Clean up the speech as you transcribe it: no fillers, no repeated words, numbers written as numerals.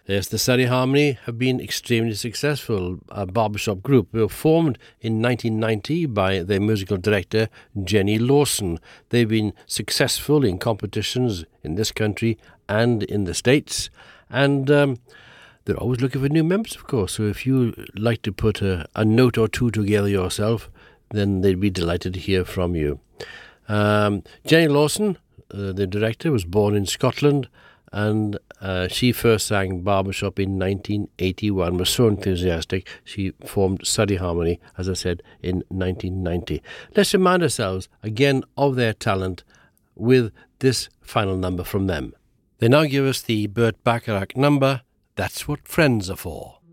Yes, the Surrey Harmony have been extremely successful. A barbershop group. They were formed in 1990 by their musical director, Jenny Lawson. They've been successful in competitions in this country and in the States. And they're always looking for new members, of course. So if you like to put a note or two together yourself, then they'd be delighted to hear from you. Jenny Lawson, the director, was born in Scotland, and she first sang barbershop in 1981, was so enthusiastic she formed Surrey Harmony, as I said, in 1990. Let's remind ourselves again of their talent with this final number from them. They now give us the Burt Bacharach number, That's What Friends Are For.